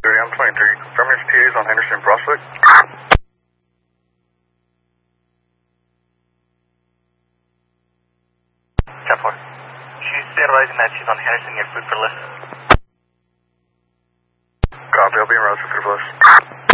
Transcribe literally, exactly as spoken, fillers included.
I'm twenty-three. Confirm your T As on Henderson Prospect. ten four. She's advising that she's on Henderson near Food for Less. Copy, I'll be in route for Food for Less.